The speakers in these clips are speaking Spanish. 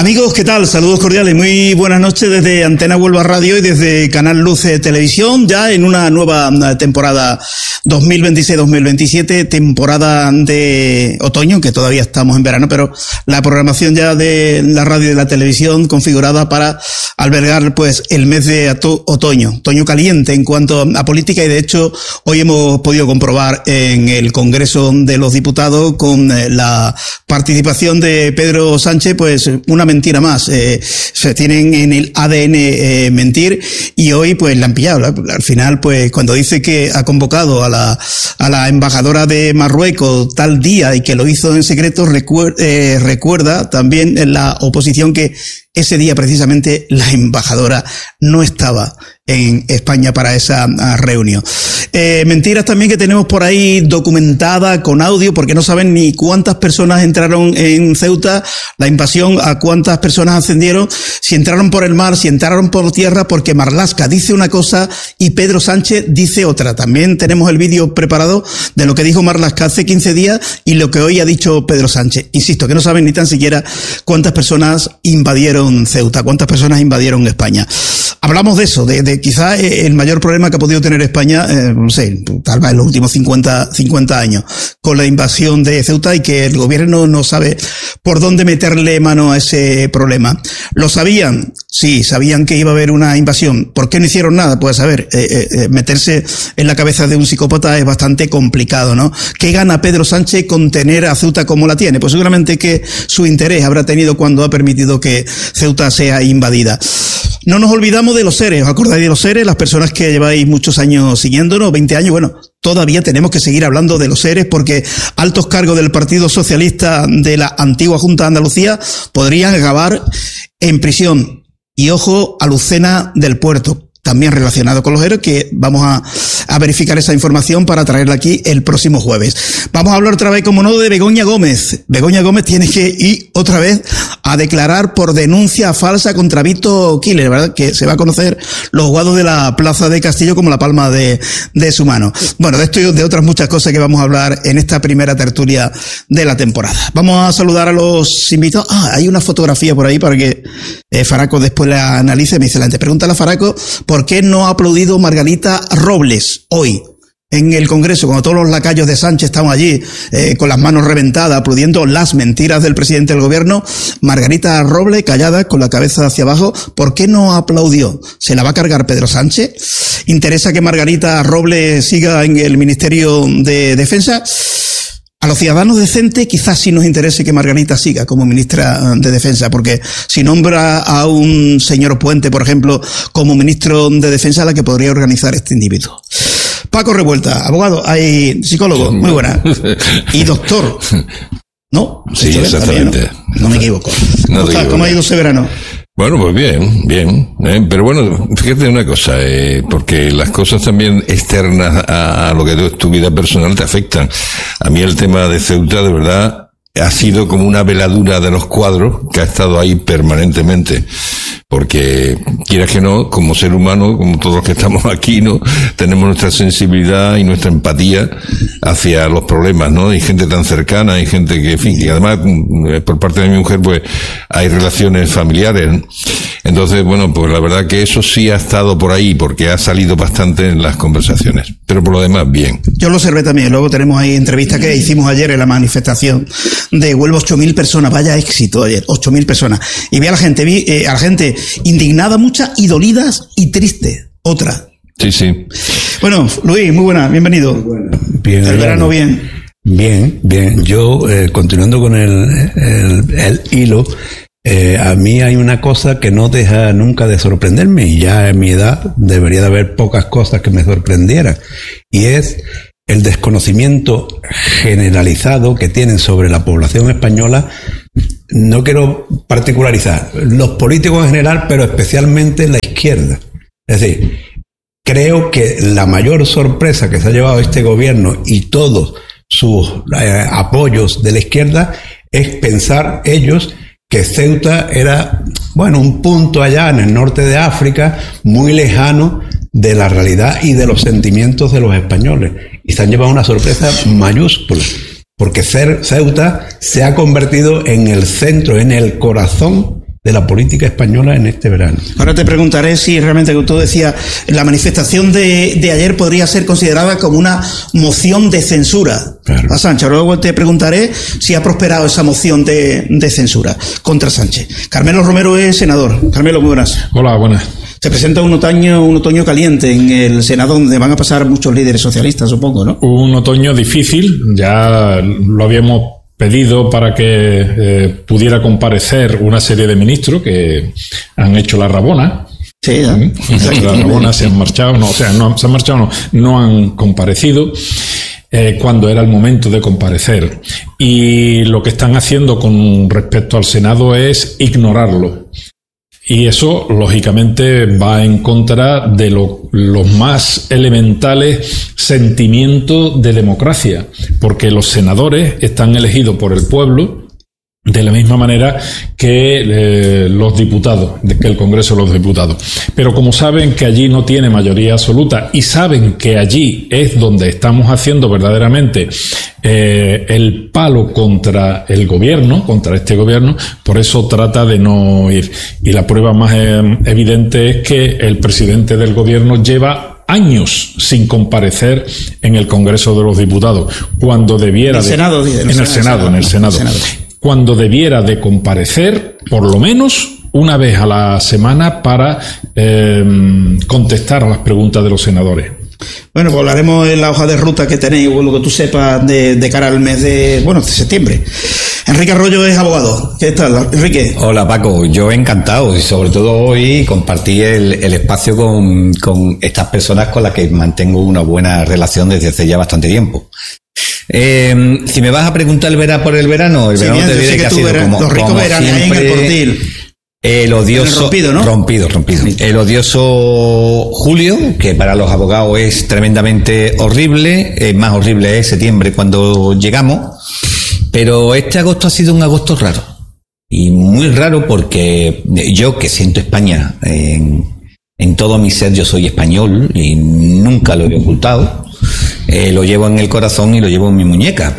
Amigos, ¿qué tal? Saludos cordiales, muy buenas noches desde Antena Huelva Radio y desde Canal Luz Televisión, ya en una nueva temporada 2026-2027, temporada de otoño, que todavía estamos en verano, pero la programación ya de la radio y de la televisión configurada para albergar pues el mes de otoño caliente en cuanto a política, y de hecho hoy hemos podido comprobar en el Congreso de los Diputados con la participación de Pedro Sánchez pues una mentira más. Se tienen en el ADN mentir, y hoy pues la han pillado. Al final pues cuando dice que ha convocado a la embajadora de Marruecos tal día y que lo hizo en secreto, recuerda también en la oposición que ese día precisamente la embajadora no estaba en España para esa reunión. Mentiras también que tenemos por ahí documentadas con audio, porque no saben ni cuántas personas entraron en Ceuta, la invasión, a cuántas personas ascendieron, si entraron por el mar, si entraron por tierra, porque Marlaska dice una cosa y Pedro Sánchez dice otra. También tenemos el vídeo preparado de lo que dijo Marlaska hace 15 días y lo que hoy ha dicho Pedro Sánchez. Insisto, que no saben ni tan siquiera cuántas personas invadieron Ceuta, cuántas personas invadieron España. Hablamos de eso, de quizá el mayor problema que ha podido tener España, no sé, tal vez en los últimos 50 años, con la invasión de Ceuta, y que el gobierno no sabe por dónde meterle mano a ese problema. ¿Lo sabían? Sí, sabían que iba a haber una invasión. ¿Por qué no hicieron nada? Pues a ver, meterse en la cabeza de un psicópata es bastante complicado, ¿no? ¿Qué gana Pedro Sánchez con tener a Ceuta como la tiene? Pues seguramente que su interés habrá tenido cuando ha permitido que Ceuta sea invadida. No nos olvidamos de los seres. ¿Os acordáis de los seres? Las personas que lleváis muchos años siguiéndonos, 20 años, bueno, todavía tenemos que seguir hablando de los seres, porque altos cargos del Partido Socialista de la antigua Junta de Andalucía podrían acabar en prisión. Y ojo a Lucena del Puerto, también relacionado con los héroes, que vamos a verificar esa información para traerla aquí el próximo jueves. Vamos a hablar otra vez, como no, de Begoña Gómez. Begoña Gómez tiene que ir otra vez a declarar por denuncia falsa contra Vito Killer, ¿verdad? Que se va a conocer los juzgados de la Plaza de Castillo como la palma de su mano. Bueno, de esto y de otras muchas cosas que vamos a hablar en esta primera tertulia de la temporada. Vamos a saludar a los invitados. Hay una fotografía por ahí para que Faraco después la analice. Me dice la gente, pregúntale a Faraco ¿por qué no ha aplaudido Margarita Robles hoy en el Congreso, cuando todos los lacayos de Sánchez estaban allí con las manos reventadas aplaudiendo las mentiras del presidente del gobierno? Margarita Robles, callada, con la cabeza hacia abajo, ¿por qué no aplaudió? ¿Se la va a cargar Pedro Sánchez? ¿Interesa que Margarita Robles siga en el Ministerio de Defensa? A los ciudadanos decentes quizás sí nos interese que Margarita siga como ministra de Defensa, porque si nombra a un señor Puente, por ejemplo, como ministro de Defensa, la que podría organizar este individuo. Paco Revuelta, abogado, hay psicólogo, muy buena, y doctor, ¿no? Sí, exactamente. No me equivoco. ¿Cómo ha ido ese verano? Bueno, pues bien. Pero bueno, fíjate una cosa, porque las cosas también externas a lo que es tu vida personal te afectan. A mí el tema de Ceuta, de verdad, ha sido como una veladura de los cuadros que ha estado ahí permanentemente. Porque, quieras que no, como ser humano, como todos los que estamos aquí, ¿no? Tenemos nuestra sensibilidad y nuestra empatía hacia los problemas, ¿no? Hay gente tan cercana, hay gente que, en fin, que además, por parte de mi mujer, pues, hay relaciones familiares, ¿no? Entonces, bueno, pues la verdad que eso sí ha estado por ahí, porque ha salido bastante en las conversaciones. Pero por lo demás, bien. Yo lo observé también. Luego tenemos ahí entrevistas que hicimos ayer en la manifestación de Huelva, 8.000 personas. Vaya éxito ayer, 8.000 personas. Y vi a la gente indignada, muchas, y dolidas y tristes, otra. Sí. Bueno, Luis, muy buena, bienvenido. Muy buena. Bien. El verano bien. Bien. Yo, continuando con el hilo, a mí hay una cosa que no deja nunca de sorprenderme, y ya en mi edad debería de haber pocas cosas que me sorprendieran, y es el desconocimiento generalizado que tienen sobre la población española. No quiero particularizar, los políticos en general, pero especialmente la izquierda. Es decir, creo que la mayor sorpresa que se ha llevado este gobierno y todos sus apoyos de la izquierda es pensar ellos que Ceuta era, bueno, un punto allá en el norte de África, muy lejano de la realidad y de los sentimientos de los españoles. Y se han llevado una sorpresa mayúscula, porque Ceuta se ha convertido en el centro, en el corazón de la política española en este verano. Ahora te preguntaré si realmente, como tú decías, la manifestación de ayer podría ser considerada como una moción de censura a Sánchez. Luego te preguntaré si ha prosperado esa moción de censura contra Sánchez. Carmelo Romero es senador. Carmelo, muy buenas. Hola, buenas. Se presenta un otoño caliente en el Senado, donde van a pasar muchos líderes socialistas, supongo, ¿no? Un otoño difícil, ya lo habíamos pedido para que pudiera comparecer una serie de ministros que han hecho la rabona. Sí, ¿no? La rabona, se han marchado, no han comparecido cuando era el momento de comparecer. Y lo que están haciendo con respecto al Senado es ignorarlo. Y eso, lógicamente, va en contra de los más elementales sentimientos de democracia, porque los senadores están elegidos por el pueblo de la misma manera que los diputados, que el Congreso de los Diputados. Pero como saben que allí no tiene mayoría absoluta y saben que allí es donde estamos haciendo verdaderamente el palo contra el gobierno, contra este gobierno, por eso trata de no ir. Y la prueba más evidente es que el presidente del gobierno lleva años sin comparecer en el Congreso de los Diputados, cuando debiera en el Senado. Cuando debiera de comparecer por lo menos una vez a la semana para contestar a las preguntas de los senadores. Bueno, pues hablaremos en la hoja de ruta que tenéis, o lo que tú sepas de cara al mes de septiembre. Enrique Arroyo es abogado. ¿Qué tal, Enrique? Hola, Paco. Yo encantado, y sobre todo hoy compartí el espacio con estas personas con las que mantengo una buena relación desde hace ya bastante tiempo. Si me vas a preguntar por el verano te diré que ha sido como siempre, en el Portil. El odioso rompido. El odioso julio, que para los abogados es tremendamente horrible. Más horrible es septiembre cuando llegamos. Pero este agosto ha sido un agosto raro. Y muy raro porque yo, que siento España en todo mi ser, yo soy español y nunca lo he ocultado. Lo llevo en el corazón y lo llevo en mi muñeca,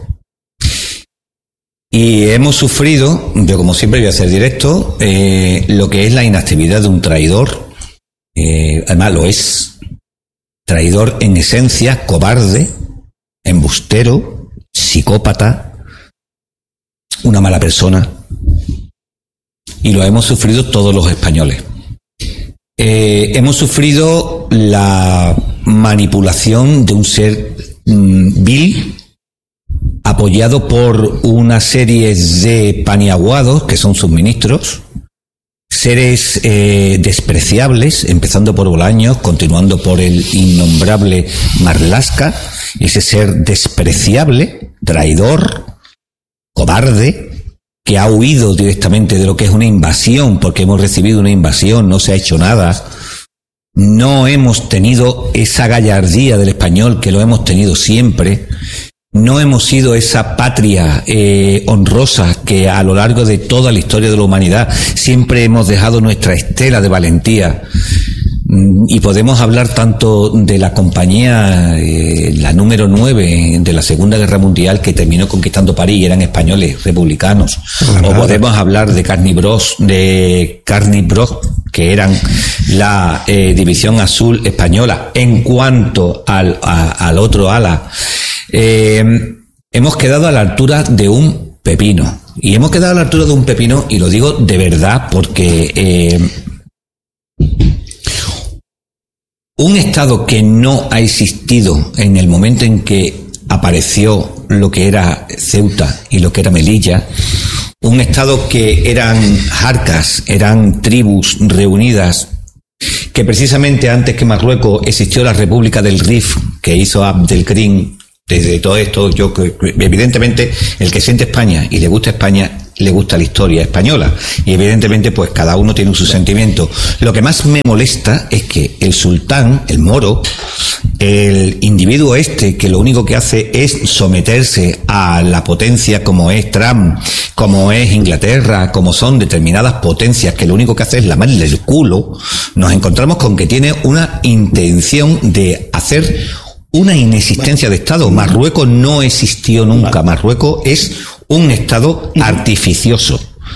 y hemos sufrido, yo como siempre voy a ser directo, lo que es la inactividad de un traidor. Además lo es. Traidor en esencia, cobarde, embustero, psicópata, una mala persona. Y lo hemos sufrido todos los españoles. Hemos sufrido la manipulación de un ser vil, apoyado por una serie de paniaguados que son sus ministros, seres despreciables, empezando por Bolaños, continuando por el innombrable Marlaska, ese ser despreciable, traidor, cobarde, que ha huido directamente de lo que es una invasión, porque hemos recibido una invasión, no se ha hecho nada. No hemos tenido esa gallardía del español que lo hemos tenido siempre. No hemos sido esa patria honrosa que a lo largo de toda la historia de la humanidad siempre hemos dejado nuestra estela de valentía. Y podemos hablar tanto de la compañía, la número 9 de la Segunda Guerra Mundial, que terminó conquistando París y eran españoles republicanos. O podemos hablar de Carnibroch, que eran la División Azul española. En cuanto al otro ala, hemos quedado a la altura de un pepino. Y hemos quedado a la altura de un pepino, y lo digo de verdad, porque un Estado que no ha existido en el momento en que apareció lo que era Ceuta y lo que era Melilla, un Estado que eran jarcas, eran tribus reunidas, que precisamente antes que Marruecos existió la República del Rif, que hizo Abdelkrim. Desde todo esto, evidentemente, el que siente España y le gusta España, le gusta la historia española. Y evidentemente, pues cada uno tiene su sentimiento. Lo que más me molesta es que el sultán, el moro, el individuo que lo único que hace es someterse a la potencia como es Trump, como es Inglaterra, como son determinadas potencias que lo único que hace es lamerle el culo, nos encontramos con que tiene una intención de hacer una inexistencia de Estado. Marruecos no existió nunca. Marruecos es un Estado artificioso.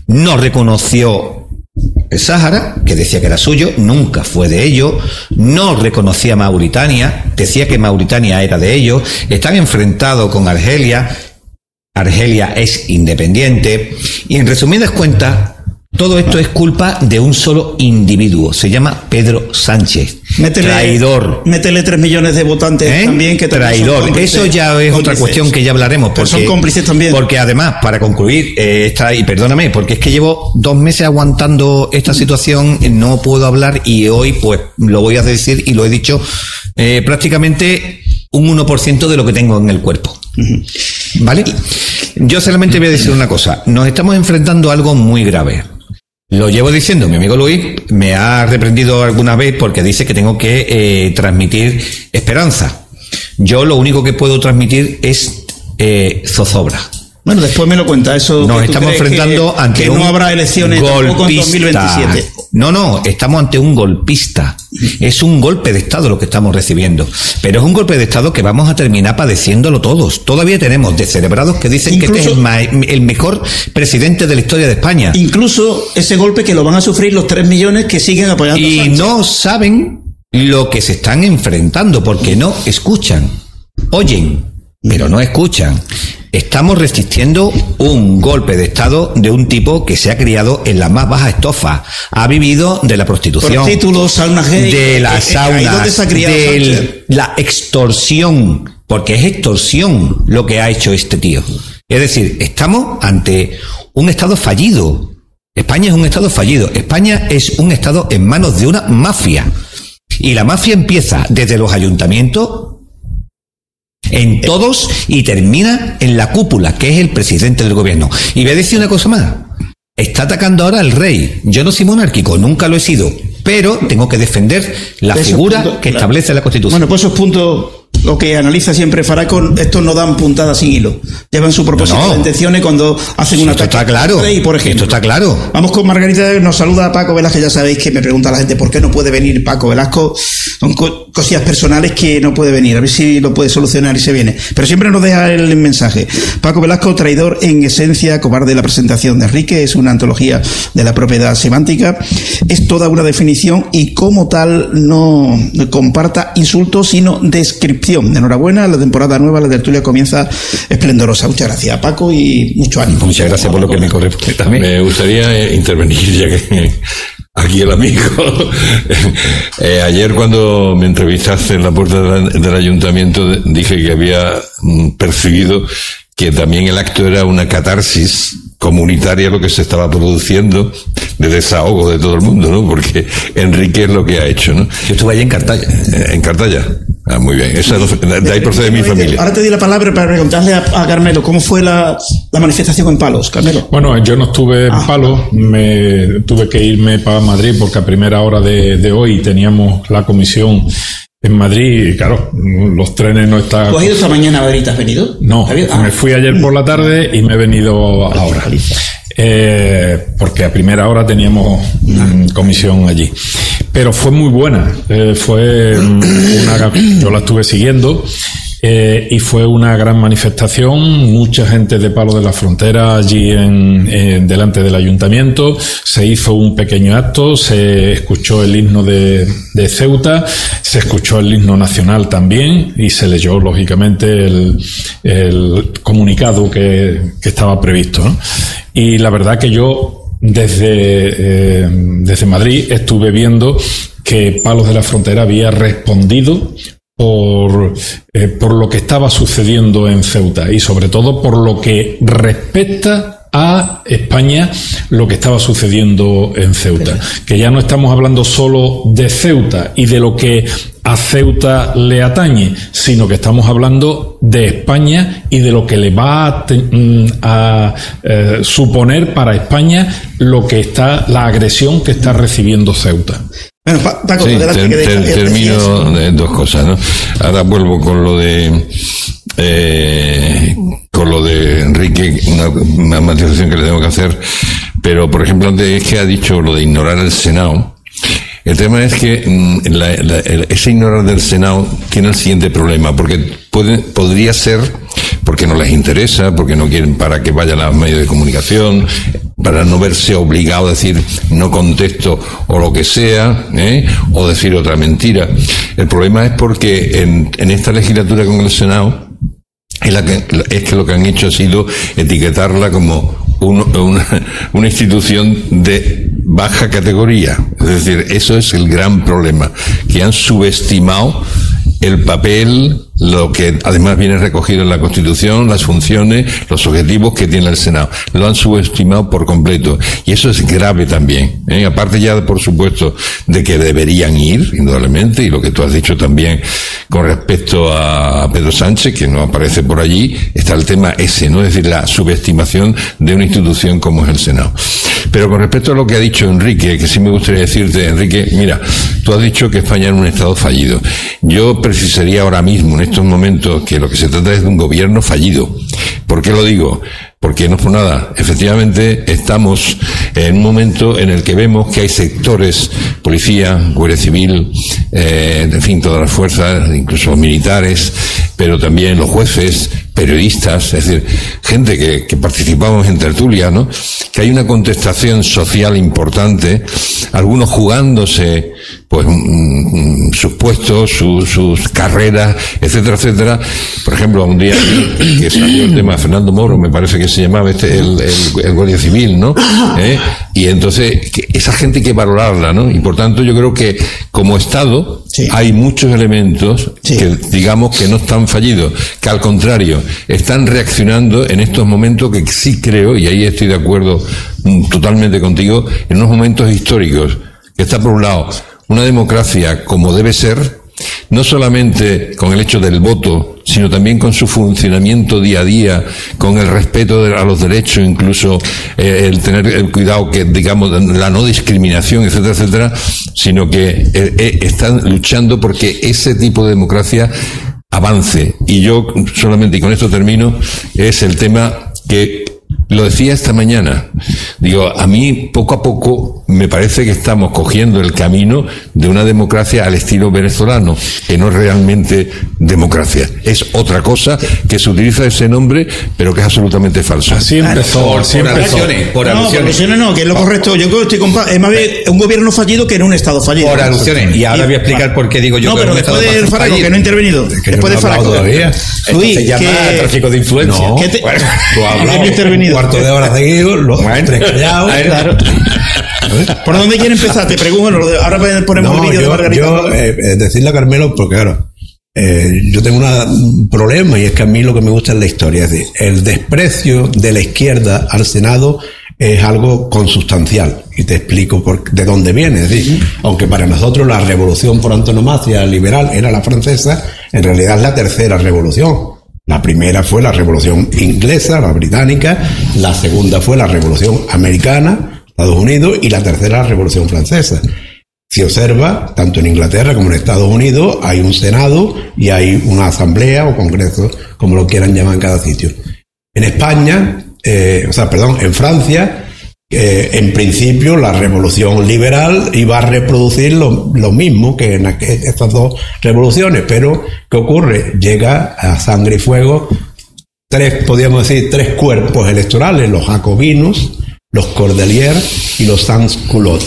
no reconoció el Sáhara, que decía que era suyo, nunca fue de ellos, no reconocía Mauritania, decía que Mauritania era de ellos, están enfrentados con Argelia, Argelia es independiente, y en resumidas cuentas, todo esto es culpa de un solo individuo, se llama Pedro Sánchez. Traidor. Métele 3 millones de votantes también, que también traidor. Eso ya es otra cuestión que ya hablaremos. Porque son cómplices también. Porque además, para concluir, y perdóname, porque es que llevo 2 meses aguantando esta situación, no puedo hablar y hoy pues lo voy a decir y lo he dicho prácticamente un 1% de lo que tengo en el cuerpo. ¿Vale? Yo solamente voy a decir una cosa. Nos estamos enfrentando a algo muy grave. Lo llevo diciendo, mi amigo Luis me ha reprendido alguna vez porque dice que tengo que transmitir esperanza. Yo lo único que puedo transmitir es zozobra. Bueno, después me lo cuenta eso. Nos estamos enfrentando ante un no habrá elecciones tampoco en 2027. No, estamos ante un golpista. Es un golpe de Estado lo que estamos recibiendo. Pero es un golpe de Estado que vamos a terminar padeciéndolo todos. Todavía tenemos descerebrados que dicen que este es el mejor presidente de la historia de España. Incluso ese golpe que lo van a sufrir los 3 millones que siguen apoyando y a Sánchez. No saben lo que se están enfrentando porque no escuchan. Oyen, pero no escuchan. Estamos resistiendo un golpe de Estado de un tipo que se ha criado en la más baja estofa. Ha vivido de la prostitución, títulos, saunas gay, de las saunas, de la extorsión, porque es extorsión lo que ha hecho este tío. Es decir, estamos ante un Estado fallido. España es un Estado fallido. España es un Estado en manos de una mafia. Y la mafia empieza desde los ayuntamientos, en todos, y termina en la cúpula, que es el presidente del gobierno. Y voy a decir una cosa más. Está atacando ahora al rey. Yo no soy monárquico, nunca lo he sido, pero tengo que defender la figura que establece la Constitución. Bueno, pues esos puntos, lo que analiza siempre Faraco, estos no dan puntadas sin hilo. Llevan su propósito de intenciones cuando hacen un ataque. Esto está claro. Rey, por ejemplo. Esto está claro. Vamos con Margarita, nos saluda Paco Velasco. Ya sabéis que me pregunta la gente por qué no puede venir Paco Velasco. Son cosillas personales que no puede venir. A ver si lo puede solucionar y se viene. Pero siempre nos deja el mensaje. Paco Velasco, traidor en esencia, cobarde. La presentación de Enrique es una antología de la propiedad semántica. Es toda una definición y como tal no comparta insultos, sino descripción. Enhorabuena, la temporada nueva, la tertulia comienza esplendorosa. Muchas gracias, Paco, y mucho ánimo. Muchas gracias por lo que me corresponde también. Me gustaría intervenir, ya que aquí el amigo. Ayer cuando me entrevistaste en la puerta del ayuntamiento dije que había percibido que también el acto era una catarsis comunitaria lo que se estaba produciendo de desahogo de todo el mundo, ¿no? Porque Enrique es lo que ha hecho, ¿no? Yo estuve allí en Cartaya. ¿En Cartaya? Ah, muy bien. De ahí procede mi familia. Ahora te di la palabra para preguntarle a Carmelo, ¿cómo fue la manifestación en Palos, Carmelo? Bueno, yo no estuve en Palos, tuve que irme para Madrid porque a primera hora de hoy teníamos la comisión en Madrid y claro, los trenes no están... ¿Tú has ido esta mañana a Madrid? ¿Has venido? No, me fui ayer por la tarde y me he venido ahora. Porque a primera hora teníamos comisión allí. Pero fue muy buena. Yo la estuve siguiendo. Y fue una gran manifestación, mucha gente de Palos de la Frontera allí delante del ayuntamiento, se hizo un pequeño acto, se escuchó el himno de Ceuta, se escuchó el himno nacional también y se leyó lógicamente el comunicado que estaba previsto, ¿no? Y la verdad que yo desde Madrid estuve viendo que Palos de la Frontera había respondido por lo que estaba sucediendo en Ceuta y sobre todo por lo que respecta a España, lo que estaba sucediendo en Ceuta, que ya no estamos hablando solo de Ceuta y de lo que a Ceuta le atañe, sino que estamos hablando de España y de lo que le va a suponer para España la agresión que está recibiendo Ceuta. Bueno, Paco, sí, termino de 2 cosas, ¿no? Ahora vuelvo con lo de Enrique, una matización que le tengo que hacer, pero por ejemplo antes es que ha dicho lo de ignorar el Senado. El tema es que ese ignorar del Senado tiene el siguiente problema, porque podría ser porque no les interesa, porque no quieren para que vayan a los medios de comunicación, para no verse obligado a decir no contesto o lo que sea, o decir otra mentira. El problema es porque en esta legislatura con el Senado es que lo que han hecho ha sido etiquetarla como una institución de baja categoría. Es decir, eso es el gran problema, que han subestimado el papel, lo que además viene recogido en la Constitución, las funciones, los objetivos que tiene el Senado. Lo han subestimado por completo. Y eso es grave también. Aparte ya, por supuesto, de que deberían ir, indudablemente, y lo que tú has dicho también con respecto a Pedro Sánchez, que no aparece por allí, está el tema ese, ¿no? Es decir, la subestimación de una institución como es el Senado. Pero con respecto a lo que ha dicho Enrique, que sí me gustaría decirte, Enrique, mira, tú has dicho que España era un Estado fallido. Yo precisaría ahora mismo, en estos momentos, que lo que se trata es de un gobierno fallido. ¿Por qué lo digo? Porque no es por nada. Efectivamente, estamos en un momento en el que vemos que hay sectores, policía, Guardia Civil, en fin, todas las fuerzas, incluso militares, pero también los jueces, periodistas, es decir, gente que participamos en tertulia, ¿no? Que hay una contestación social importante, algunos jugándose, pues, sus puestos, sus carreras, etcétera, etcétera. Por ejemplo, un día que salió el tema de Fernando Moro, me parece que se llamaba el Guardia Civil, ¿no? Y entonces, esa gente hay que valorarla, ¿no? Y por tanto, yo creo que como Estado, sí, hay muchos elementos, sí, que digamos que no están fallidos, que al contrario, están reaccionando en estos momentos que sí creo, y ahí estoy de acuerdo totalmente contigo, en unos momentos históricos, que está por un lado una democracia como debe ser, no solamente con el hecho del voto, sino también con su funcionamiento día a día, con el respeto a los derechos, incluso el tener el cuidado que, digamos, la no discriminación, etcétera, etcétera, sino que están luchando porque ese tipo de democracia avance. Y yo solamente, y con esto termino, es el tema que lo decía esta mañana. Digo, a mí poco a poco me parece que estamos cogiendo el camino de una democracia al estilo venezolano, que no es realmente democracia. Es otra cosa que se utiliza ese nombre, pero que es absolutamente falso. Así empezó. Por alusiones. No, que es lo correcto. Yo creo que estoy es más bien un gobierno fallido que en un Estado fallido. Por alusiones. Y ahora voy a explicar por qué digo yo. No, pero después del Faraco, que no he intervenido. Después de Faraco todavía. Se llama tráfico de influencia. No, tú has hablado cuarto de hora seguido, los tres callados. Claro. ¿Por dónde quiere empezar? Te pregunto, ahora ponemos el vídeo de Margarita. Decirle a Carmelo, porque claro, yo tengo un problema, y es que a mí lo que me gusta es la historia. Es decir, el desprecio de la izquierda al Senado es algo consustancial, y te explico de dónde viene. Es decir, aunque para nosotros la revolución por antonomasia liberal era la francesa, en realidad es la tercera revolución. La primera fue la revolución inglesa, la británica, la segunda fue la revolución americana, Estados Unidos, y la tercera la revolución francesa. Si observa, tanto en Inglaterra como en Estados Unidos hay un Senado y hay una asamblea o congreso, como lo quieran llamar en cada sitio. En España, en Francia, en principio la revolución liberal iba a reproducir lo mismo que en estas dos revoluciones, pero ¿qué ocurre? Llega a sangre y fuego tres cuerpos electorales: los jacobinos, los Cordeliers y los sans-culottes.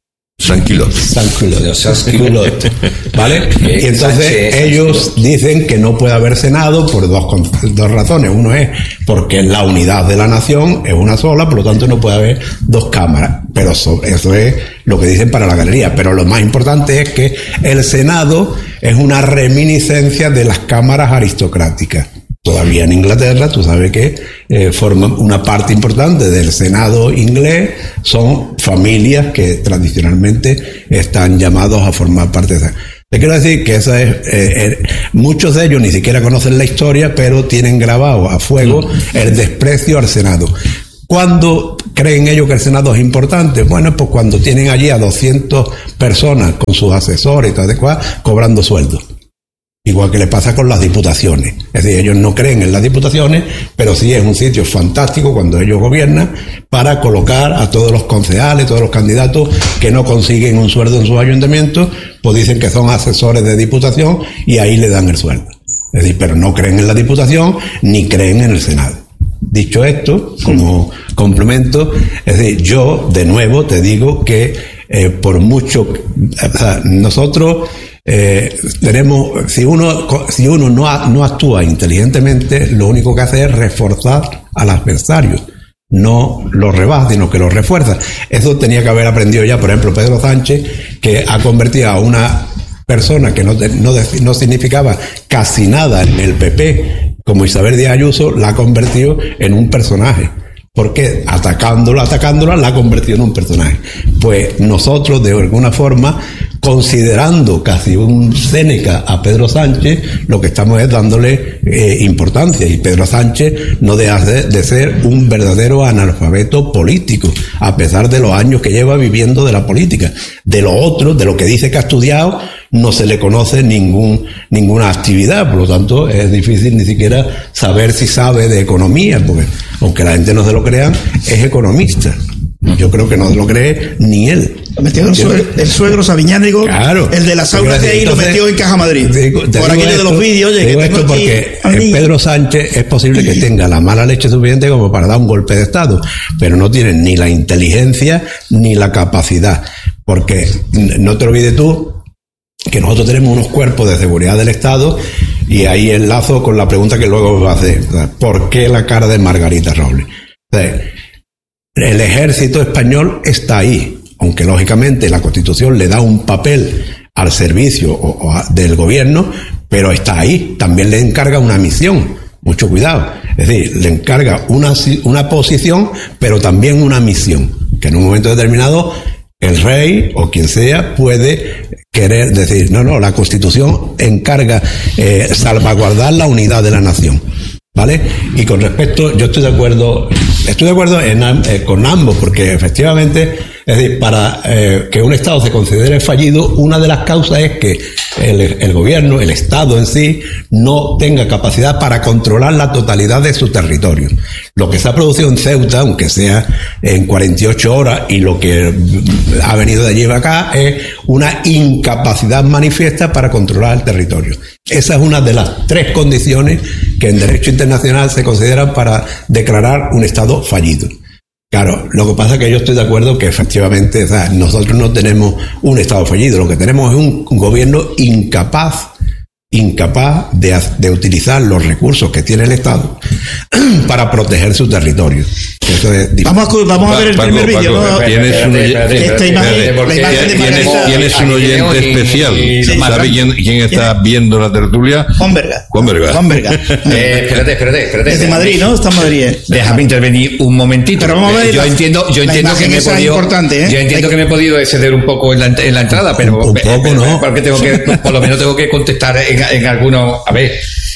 Sans-culottes, ¿vale? Y entonces ellos dicen que no puede haber Senado por dos razones. Uno es porque la unidad de la nación es una sola, por lo tanto no puede haber dos cámaras. Pero eso es lo que dicen para la galería. Pero lo más importante es que el Senado es una reminiscencia de las cámaras aristocráticas. Todavía en Inglaterra, tú sabes que forman una parte importante del Senado inglés, son familias que tradicionalmente están llamados a formar parte de esa. Te quiero decir que esa es, muchos de ellos ni siquiera conocen la historia, pero tienen grabado a fuego el desprecio al Senado. ¿Cuándo creen ellos que el Senado es importante? Bueno, pues cuando tienen allí a 200 personas con sus asesores y tal, cobrando sueldos. Igual que le pasa con las diputaciones. Es decir, ellos no creen en las diputaciones, pero sí es un sitio fantástico cuando ellos gobiernan para colocar a todos los concejales, todos los candidatos que no consiguen un sueldo en sus ayuntamientos, pues dicen que son asesores de diputación y ahí le dan el sueldo. Es decir, pero no creen en la diputación ni creen en el Senado. dicho esto, como complemento, es decir, yo de nuevo te digo que por mucho, o sea, nosotros tenemos, si uno no actúa inteligentemente, lo único que hace es reforzar al adversario. No lo rebaja, sino que lo refuerza. Eso tenía que haber aprendido ya, por ejemplo, Pedro Sánchez, que ha convertido a una persona que no significaba casi nada en el PP, como Isabel Díaz Ayuso, la ha convertido en un personaje. Porque atacándola, la ha convertido en un personaje. Pues nosotros, de alguna forma, considerando casi un Séneca a Pedro Sánchez, lo que estamos es dándole importancia. Y Pedro Sánchez no deja de ser un verdadero analfabeto político, a pesar de los años que lleva viviendo de la política. De lo otro, de lo que dice que ha estudiado, no se le conoce ninguna actividad, por lo tanto es difícil ni siquiera saber si sabe de economía, porque aunque la gente no se lo crean, es economista. Yo creo que no se lo cree ni él. Metió el suegro Sabiñánigo, claro, el de las aulas de ahí, lo metió en Caja Madrid. Por aquello de los vídeos. Digo esto porque Pedro Sánchez es posible que tenga la mala leche suficiente como para dar un golpe de Estado, pero no tiene ni la inteligencia ni la capacidad. Porque no te olvides tú que nosotros tenemos unos cuerpos de seguridad del Estado, y ahí enlazo con la pregunta que luego va a hacer: ¿por qué la cara de Margarita Robles? O sea, el ejército español está ahí, aunque lógicamente la Constitución le da un papel al servicio del gobierno, pero está ahí. También le encarga una misión, mucho cuidado, es decir, le encarga una posición, pero también una misión, que en un momento determinado el rey o quien sea puede querer decir, no, la Constitución encarga salvaguardar la unidad de la nación, ¿vale? Y con respecto, yo estoy de acuerdo con ambos, porque efectivamente, es decir, para que un Estado se considere fallido, una de las causas es que el gobierno, el Estado en sí, no tenga capacidad para controlar la totalidad de su territorio. Lo que se ha producido en Ceuta, aunque sea en 48 horas, y lo que ha venido de allí para acá, es una incapacidad manifiesta para controlar el territorio. Esa es una de las 3 condiciones que en derecho internacional se consideran para declarar un Estado fallido. Claro, lo que pasa es que yo estoy de acuerdo que efectivamente, o sea, nosotros no tenemos un Estado fallido, lo que tenemos es un gobierno incapaz de utilizar los recursos que tiene el Estado para proteger su territorio. Eso es vamos a ver el primer vídeo, ¿no? Tienes un oyente especial. ¿Sabe quién está viendo la tertulia? Juan Verga. Espérate. Desde Madrid, ¿no? Está en Madrid. Déjame intervenir un momentito. Pero vamos a ver. Yo entiendo que me he podido. Yo entiendo que me he podido exceder un poco en la entrada, pero un poco no. Porque por lo menos tengo que contestar en algunos. A ver.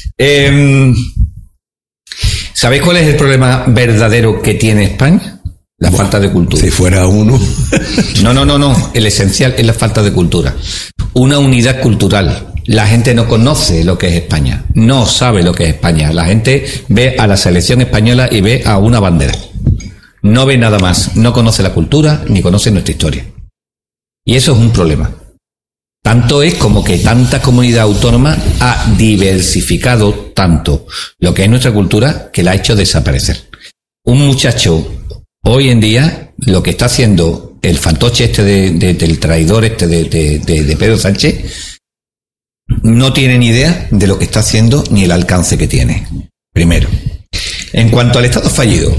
¿Sabéis cuál es el problema verdadero que tiene España? La falta de cultura. Si fuera uno. No. El esencial es la falta de cultura. Una unidad cultural. La gente no conoce lo que es España. No sabe lo que es España. La gente ve a la selección española y ve a una bandera. No ve nada más. No conoce la cultura ni conoce nuestra historia. Y eso es un problema. Tanto es como que tanta comunidad autónoma ha diversificado tanto lo que es nuestra cultura que la ha hecho desaparecer. Un muchacho, hoy en día, lo que está haciendo el fantoche del traidor de Pedro Sánchez, no tiene ni idea de lo que está haciendo ni el alcance que tiene. Primero. En cuanto al Estado fallido,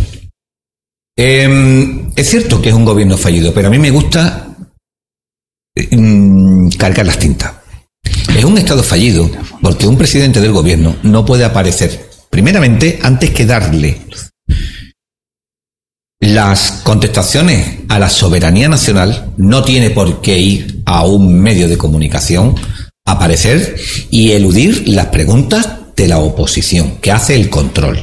es cierto que es un gobierno fallido, pero a mí me gusta cargar las tintas. Es un Estado fallido porque un presidente del gobierno no puede aparecer, primeramente, antes que darle las contestaciones a la soberanía nacional, no tiene por qué ir a un medio de comunicación, aparecer y eludir las preguntas de la oposición, que hace el control.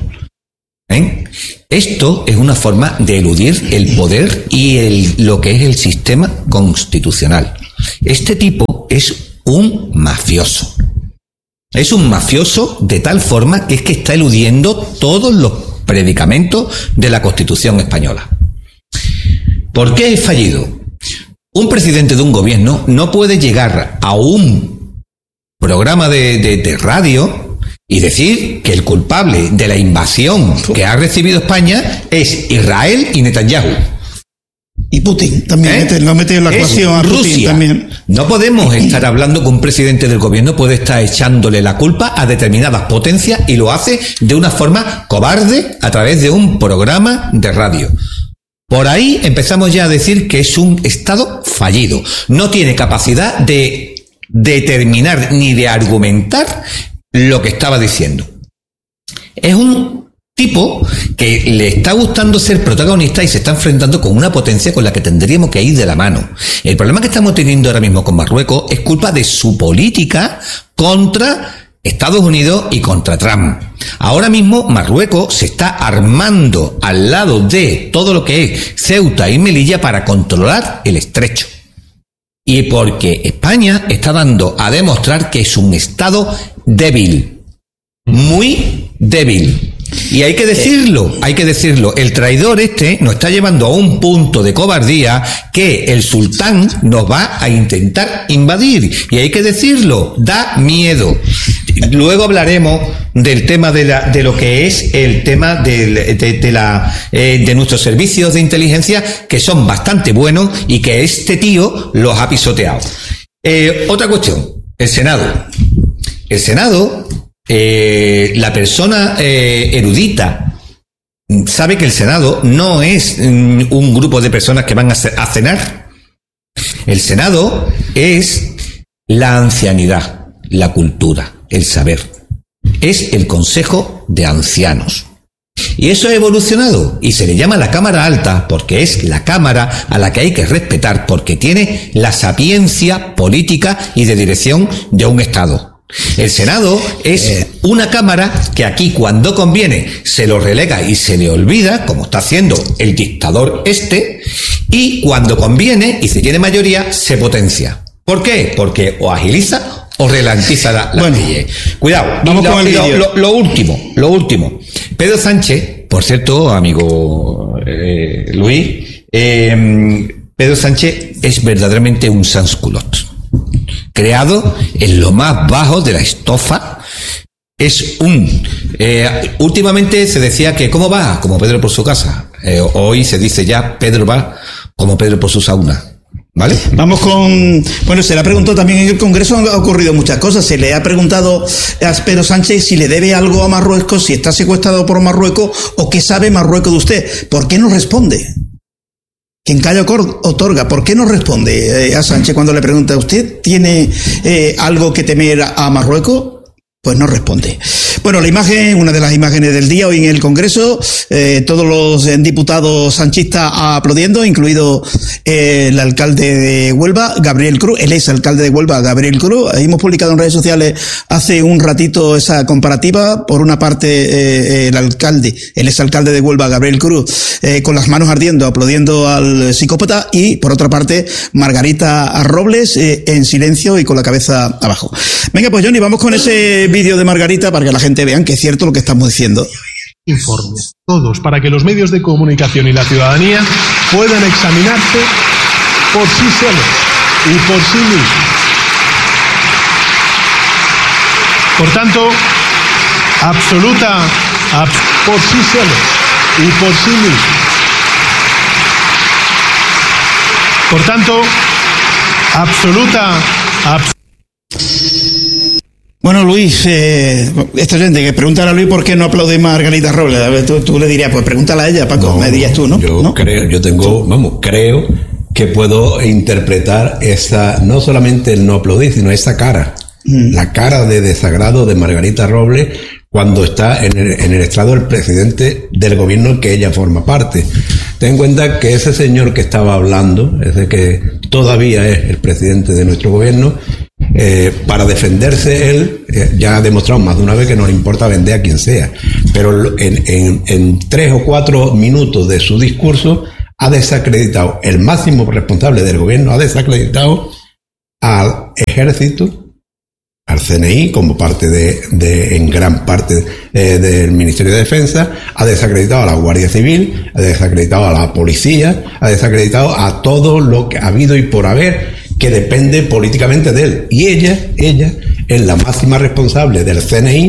Esto es una forma de eludir el poder y lo que es el sistema constitucional. Este tipo es un mafioso. Es un mafioso de tal forma que es que está eludiendo todos los predicamentos de la Constitución española. ¿Por qué es fallido? Un presidente de un gobierno no puede llegar a un programa de radio y decir que el culpable de la invasión que ha recibido España es Israel y Netanyahu. Y Putin también, lo mete en la ecuación a Putin también. No podemos estar hablando que un presidente del gobierno puede estar echándole la culpa a determinadas potencias y lo hace de una forma cobarde a través de un programa de radio. Por ahí empezamos ya a decir que es un Estado fallido. No tiene capacidad de determinar ni de argumentar lo que estaba diciendo. Es un tipo que le está gustando ser protagonista y se está enfrentando con una potencia con la que tendríamos que ir de la mano. El problema que estamos teniendo ahora mismo con Marruecos es culpa de su política contra Estados Unidos y contra Trump. Ahora mismo Marruecos se está armando al lado de todo lo que es Ceuta y Melilla para controlar el estrecho. Y porque España está dando a demostrar que es un Estado débil, muy débil. Y hay que decirlo, el traidor nos está llevando a un punto de cobardía que el sultán nos va a intentar invadir. Y hay que decirlo, da miedo. Luego hablaremos del tema de lo que es el tema de nuestros servicios de inteligencia, que son bastante buenos y que este tío los ha pisoteado. Otra cuestión, el Senado. El Senado, la persona erudita sabe que el Senado no es un grupo de personas que van a cenar. El Senado es la ancianidad, la cultura, el saber. Es el Consejo de Ancianos. Y eso ha evolucionado y se le llama la Cámara Alta porque es la Cámara a la que hay que respetar porque tiene la sapiencia política y de dirección de un Estado. El Senado es una cámara que aquí cuando conviene se lo relega y se le olvida, como está haciendo el dictador y cuando conviene y se tiene mayoría se potencia. ¿Por qué? Porque o agiliza o ralentiza la ley. Cuidado. Vamos con el vídeo. Lo último. Pedro Sánchez, por cierto, amigo Luis, Pedro Sánchez es verdaderamente un sans-culotte. Creado en lo más bajo de la estofa, es últimamente se decía que ¿cómo va? Como Pedro por su casa. Hoy se dice ya Pedro va como Pedro por su sauna. ¿Vale? Vamos con... Bueno, se le ha preguntado también en el Congreso, han ocurrido muchas cosas. Se le ha preguntado a Pedro Sánchez si le debe algo a Marruecos, si está secuestrado por Marruecos o qué sabe Marruecos de usted. ¿Por qué no responde? Quien calla otorga. ¿Por qué no responde a Sánchez cuando le pregunta ¿usted tiene algo que temer a Marruecos? Pues no responde. Bueno, la imagen, una de las imágenes del día hoy en el Congreso, todos los diputados sanchistas aplaudiendo, incluido el alcalde de Huelva, Gabriel Cruz, el exalcalde de Huelva, Gabriel Cruz. Hemos publicado en redes sociales hace un ratito esa comparativa. Por una parte, el exalcalde de Huelva, Gabriel Cruz, con las manos ardiendo, aplaudiendo al psicópata, y por otra parte, Margarita Robles, en silencio y con la cabeza abajo. Venga, pues Johnny, vamos con ese vídeo de Margarita para que la gente vean que es cierto lo que estamos diciendo. Informes, todos, para que los medios de comunicación y la ciudadanía puedan examinarse por sí solos y por sí mismos. Por tanto, por sí solos y por sí mismos. Por tanto, Bueno, Luis, esta gente que pregunta a Luis por qué no aplaude Margarita Robles. A ver, tú le dirías, pues pregúntale a ella, Paco, me dirías tú, ¿no? Creo que puedo interpretar no solamente el no aplaudir, sino esa cara, la cara de desagrado de Margarita Robles cuando está en el estrado del presidente del gobierno que ella forma parte. Ten en cuenta que ese señor que estaba hablando, ese que todavía es el presidente de nuestro gobierno, para defenderse él ya ha demostrado más de una vez que no le importa vender a quien sea, pero en 3 o 4 minutos de su discurso ha desacreditado, el máximo responsable del gobierno ha desacreditado al ejército, al CNI como parte en gran parte del Ministerio de Defensa, ha desacreditado a la Guardia Civil, ha desacreditado a la policía, ha desacreditado a todo lo que ha habido y por haber que depende políticamente de él. Y ella es la máxima responsable del CNI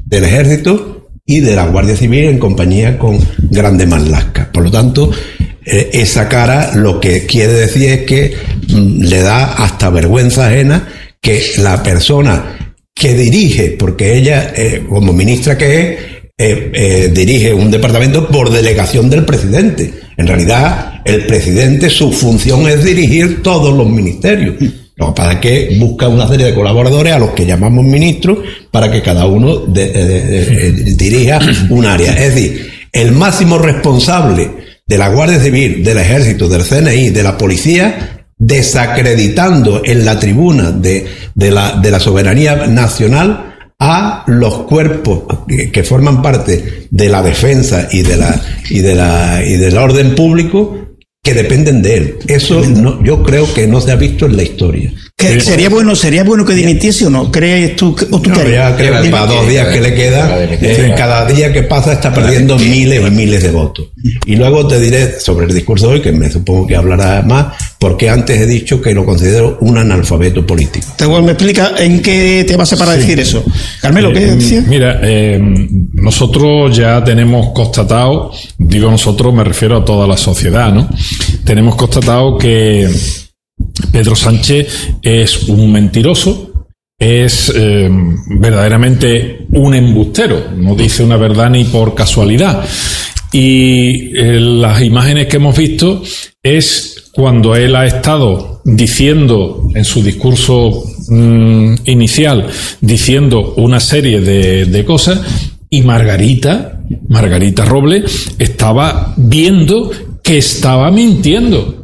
del Ejército y de la Guardia Civil en compañía con Grande Marlaska. Por lo tanto, esa cara lo que quiere decir es que le da hasta vergüenza ajena que la persona que dirige, porque ella, como ministra que es, dirige un departamento por delegación del presidente. En realidad, el presidente, su función es dirigir todos los ministerios. Lo que pasa es que busca una serie de colaboradores a los que llamamos ministros para que cada uno dirija un área. Es decir, el máximo responsable de la Guardia Civil, del Ejército, del CNI, de la Policía, desacreditando en la tribuna de la soberanía nacional a los cuerpos que forman parte de la defensa y del orden público que dependen de él. Eso no, yo creo que no se ha visto en la historia. ¿Sería bueno que dimitiese o no? ¿Crees tú? ¿O tú crees? Ya creo que para 2 días que le quedan, cada día que pasa está perdiendo miles y miles de votos. Y luego te diré sobre el discurso de hoy, que me supongo que hablará más, porque antes he dicho que lo considero un analfabeto político. ¿Me explica en qué te basa para decir eso? Carmelo, ¿qué decía? Mira, nosotros ya tenemos constatado, digo nosotros, me refiero a toda la sociedad, ¿no? Tenemos constatado que Pedro Sánchez es un mentiroso, es verdaderamente un embustero, no dice una verdad ni por casualidad. Y las imágenes que hemos visto es cuando él ha estado diciendo en su discurso inicial, diciendo una serie de cosas, y Margarita Robles estaba viendo que estaba mintiendo,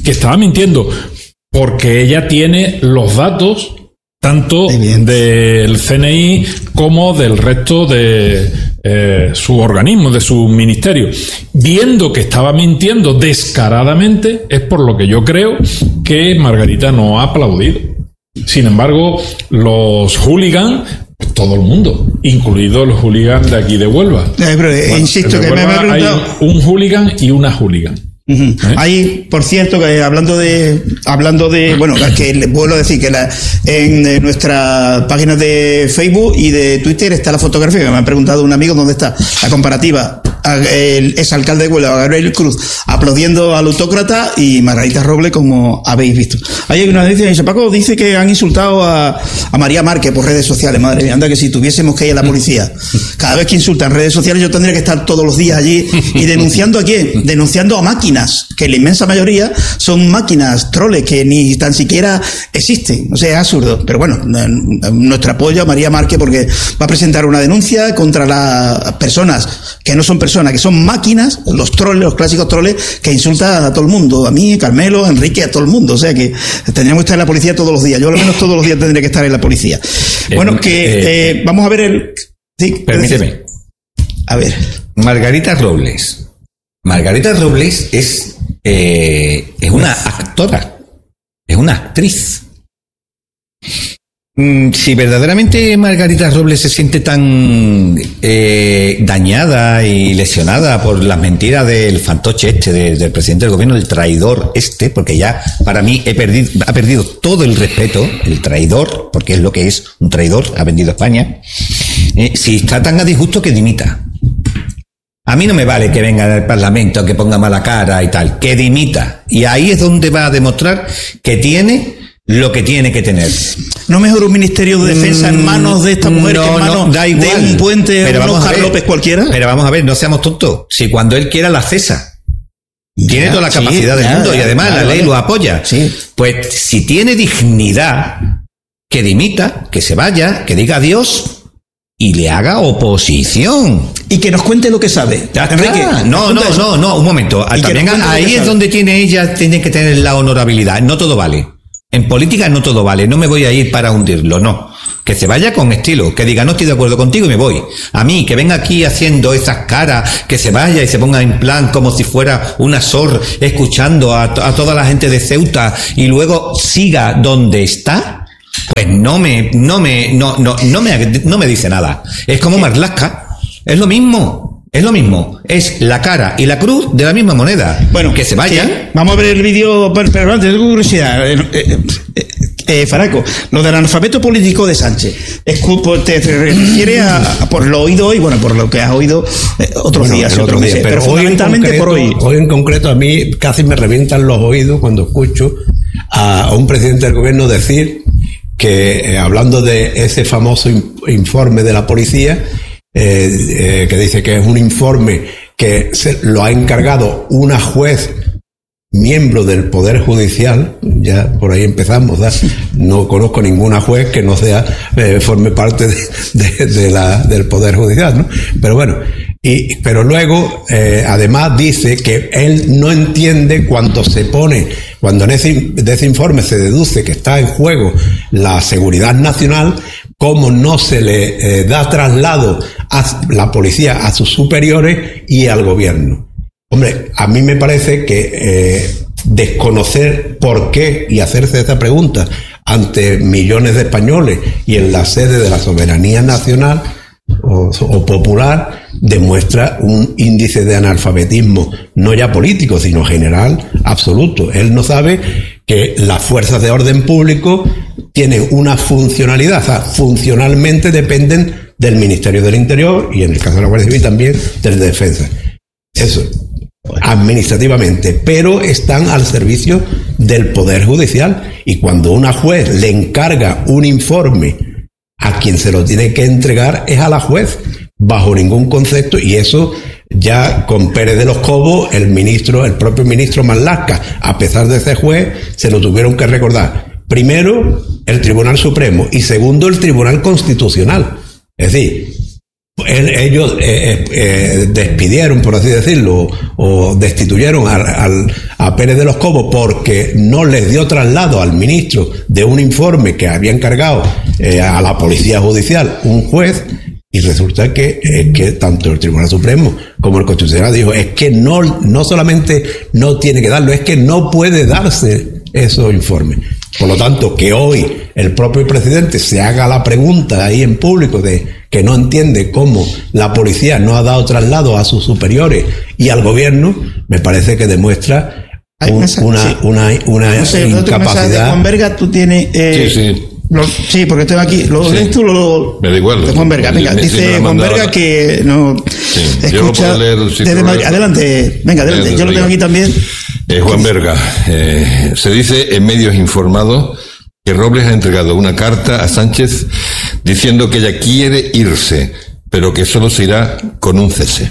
porque ella tiene los datos tanto del CNI como del resto de su organismo, de su ministerio. Viendo que estaba mintiendo descaradamente, es por lo que yo creo que Margarita no ha aplaudido. Sin embargo, los hooligans, todo el mundo, incluido los hooligans de aquí de Huelva. Insisto que me ha hay un hooligan y una hooligan. Hay, por cierto, que hablando de bueno, que vuelvo a decir que en nuestra página de Facebook y de Twitter está la fotografía que me ha preguntado un amigo dónde está la comparativa. El exalcalde de Huelva, Gabriel Cruz, aplaudiendo al autócrata, y Margarita Robles, como habéis visto. Hay una noticia, dice Paco, dice que han insultado a María Márquez por redes sociales. Madre mía, anda que si tuviésemos que ir a la policía. Cada vez que insultan redes sociales, yo tendría que estar todos los días allí. ¿Y denunciando a quién? Denunciando a máquinas, que la inmensa mayoría son máquinas, troles, que ni tan siquiera existen. O sea, es absurdo. Pero bueno, nuestro apoyo a María Márquez, porque va a presentar una denuncia contra las personas que no son personas, que son máquinas, los troles, los clásicos troles, que insultan a todo el mundo, a mí, Carmelo, a Enrique, a todo el mundo. O sea que tendríamos que estar en la policía todos los días. Yo al menos todos los días tendría que estar en la policía. Bueno, vamos a ver el... Sí, permíteme. A ver. Margarita Robles es una actora, es una actriz. Si verdaderamente Margarita Robles se siente tan dañada y lesionada por las mentiras del fantoche del presidente del gobierno, el traidor porque ya para mí ha perdido todo el respeto, el traidor, porque es lo que es un traidor, ha vendido a España. Si está tan a disgusto, que dimita. A mí no me vale que venga al Parlamento, que ponga mala cara y tal, que dimita. Y ahí es donde va a demostrar que tiene lo que tiene que tener. ¿No mejor un ministerio de defensa en manos de esta mujer que en manos da igual, de un puente o un Oscar López cualquiera? Pero vamos a ver, no seamos tontos. Si cuando él quiera la cesa, tiene toda la capacidad del mundo, y además la ley lo apoya. Sí. Pues si tiene dignidad, que dimita, que se vaya, que diga adiós y le haga oposición. Y que nos cuente lo que sabe. Enrique, no, un momento. También ahí es donde tiene que tener la honorabilidad. No todo vale. En política no todo vale, no me voy a ir para hundirlo, no. Que se vaya con estilo, que diga no estoy de acuerdo contigo y me voy. A mí, que venga aquí haciendo esas caras, que se vaya y se ponga en plan como si fuera una SOR, escuchando a toda la gente de Ceuta y luego siga donde está, pues no me dice nada. Es como Marlaska, es lo mismo. Es la cara y la cruz de la misma moneda. Bueno, que se vaya. Sí. Vamos a ver el vídeo, pero antes tengo curiosidad. Faraco, lo del analfabeto político de Sánchez, ¿te refiere a por lo oído hoy? Bueno, por lo que has oído otros días, pero fundamentalmente por hoy. Hoy en concreto a mí casi me revientan los oídos cuando escucho a un presidente del gobierno decir que, hablando de ese famoso informe de la policía, que dice que es un informe que lo ha encargado una juez miembro del Poder Judicial, ya por ahí empezamos, ¿verdad? No conozco ninguna juez que no sea forme parte del Poder Judicial, ¿no? Pero bueno, pero luego además dice que él no entiende cuando en ese informe se deduce que está en juego la seguridad nacional, cómo no se le da traslado a la policía, a sus superiores y al gobierno. Hombre, a mí me parece que desconocer por qué y hacerse esta pregunta ante millones de españoles y en la sede de la soberanía nacional o popular demuestra un índice de analfabetismo no ya político, sino general absoluto. Él no sabe que las fuerzas de orden público tienen una funcionalidad, o sea, funcionalmente dependen del Ministerio del Interior y en el caso de la Guardia Civil también del de Defensa. Eso, administrativamente, pero están al servicio del Poder Judicial, y cuando una juez le encarga un informe, a quien se lo tiene que entregar es a la juez, bajo ningún concepto, y eso ya con Pérez de los Cobos, el propio ministro Marlaska, a pesar de ser juez, se lo tuvieron que recordar. Primero, el Tribunal Supremo, y segundo, el Tribunal Constitucional. Es decir, ellos despidieron, por así decirlo, o destituyeron a Pérez de los Cobos porque no les dio traslado al ministro de un informe que había encargado a la Policía Judicial un juez, y resulta que tanto el Tribunal Supremo como el Constitucional dijo, es que no solamente no tiene que darlo, es que no puede darse esos informes. Por lo tanto, que hoy el propio presidente se haga la pregunta ahí en público de que no entiende cómo la policía no ha dado traslado a sus superiores y al gobierno, me parece que demuestra una incapacidad. De Juan Verga, tú tienes... sí, porque tengo aquí. Me da igual. De Juan Verga. Venga, dice Juan Verga que no escucha. Desde Madrid. Adelante. Venga, adelante. Yo lo tengo aquí también. Juan Verga. Se dice en medios informados que Robles ha entregado una carta a Sánchez diciendo que ella quiere irse, pero que solo se irá con un cese.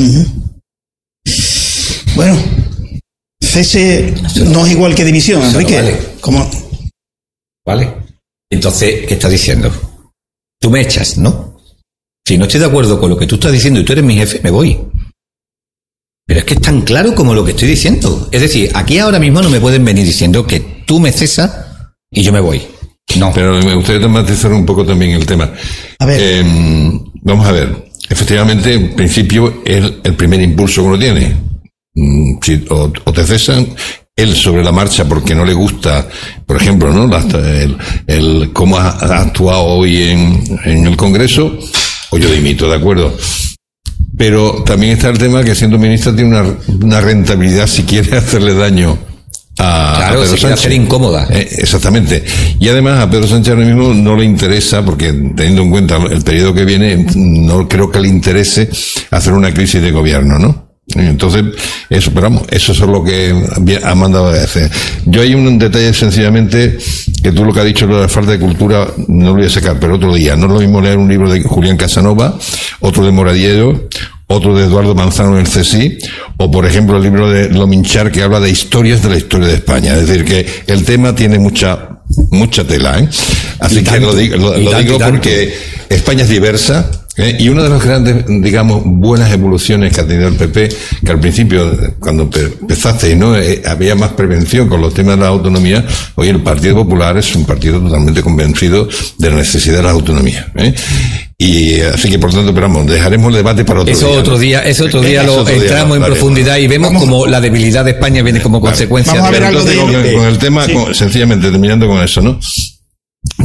Bueno, cese no es igual que dimisión, Enrique. Vale. ¿Cómo? Vale. Entonces, ¿qué estás diciendo? Tú me echas, ¿no? Si no estoy de acuerdo con lo que tú estás diciendo y tú eres mi jefe, me voy. Pero es que es tan claro como lo que estoy diciendo. Es decir, aquí ahora mismo no me pueden venir diciendo que tú me cesas y yo me voy. No. Pero me gustaría matizar un poco también el tema. A ver. Vamos a ver. Efectivamente, en principio, es el primer impulso que uno tiene. Si o te cesan, él sobre la marcha porque no le gusta, por ejemplo, ¿no? El cómo ha actuado hoy en el Congreso, o yo dimito, ¿de acuerdo? Pero también está el tema que siendo ministra tiene una rentabilidad si quiere hacerle daño a Pedro Sánchez. Hacer incómoda. Exactamente. Y además a Pedro Sánchez ahora mismo no le interesa, porque teniendo en cuenta el periodo que viene, no creo que le interese hacer una crisis de gobierno, ¿no? Entonces, eso, pero vamos, eso es lo que ha mandado a hacer. Yo hay un detalle sencillamente, que tú lo que has dicho de la falta de cultura, no lo voy a sacar, pero otro día. No es lo mismo leer un libro de Julián Casanova, otro de Moradiello, otro de Eduardo Manzano en el CSI, o por ejemplo el libro de Lominchar, que habla de historias de la historia de España. Es decir, que el tema tiene mucha tela, ¿eh? Así que lo digo porque España es diversa. Y una de las grandes, digamos, buenas evoluciones que ha tenido el PP, que al principio, cuando empezaste, ¿no? Había más prevención con los temas de la autonomía. Hoy el Partido Popular es un partido totalmente convencido de la necesidad de la autonomía, Y así que, por tanto, esperamos, dejaremos el debate para otro día. Eso otro día entramos en profundidad y vemos como la debilidad de España viene como consecuencia. Vamos a ver algo con el tema, sencillamente terminando con eso, ¿no?